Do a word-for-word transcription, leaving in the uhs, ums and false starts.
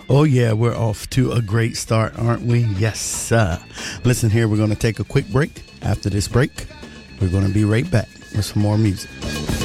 Oh, yeah, we're off to a great start, aren't we? Yes, sir. Listen here, we're going to take a quick break. After this break, we're going to be right back with some more music.